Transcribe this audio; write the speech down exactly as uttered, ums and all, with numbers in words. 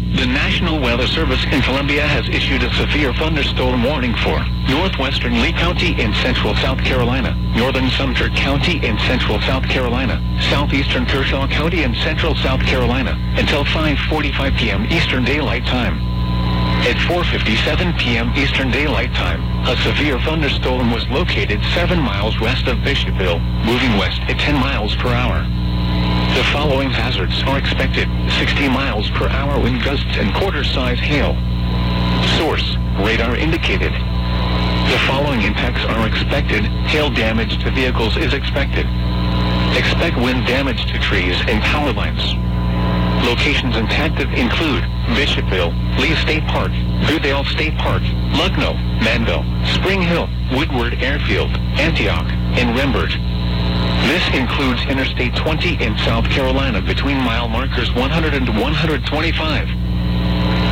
The National Weather Service in Columbia has issued a severe thunderstorm warning for northwestern Lee County in central South Carolina, northern Sumter County in central South Carolina, southeastern Kershaw County in central South Carolina, until five forty-five p.m. Eastern Daylight Time. At four fifty-seven p.m. Eastern Daylight Time, a severe thunderstorm was located seven miles west of Bishopville, moving west at ten miles per hour. The following hazards are expected: sixty miles per hour wind gusts and quarter-size hail. Source: radar indicated. The following impacts are expected: hail damage to vehicles is expected. Expect wind damage to trees and power lines. Locations impacted include Bishopville, Lee State Park, Goodale State Park, Lucknow, Manville, Spring Hill, Woodward Airfield, Antioch, and Rembert. This includes Interstate twenty in South Carolina between mile markers one hundred and one hundred twenty-five.